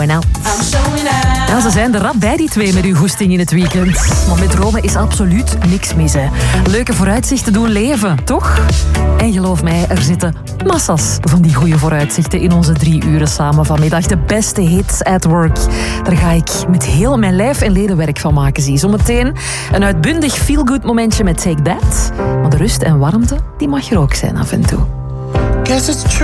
Nou, ze zijn er rap bij, die twee, met uw goesting in het weekend. Maar met Rome is absoluut niks mis, hè. Leuke vooruitzichten doen leven, toch? En geloof mij, er zitten massas van die goede vooruitzichten in onze 3 uren samen vanmiddag. De beste hits at work. Daar ga ik met heel mijn lijf en leden werk van maken, zie. Zometeen een uitbundig feel-good momentje met Take That. Maar de rust en warmte, die mag er ook zijn af en toe.